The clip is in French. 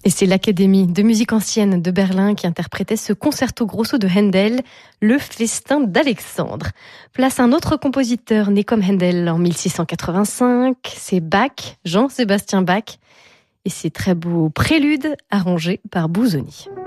Et c'est l'Académie de musique ancienne de Berlin qui interprétait ce concerto grosso de Handel, le Festin d'Alexandre. Place un autre compositeur né comme Handel en 1685, c'est Bach, Jean-Sébastien Bach, et ses très beaux préludes arrangés par Busoni.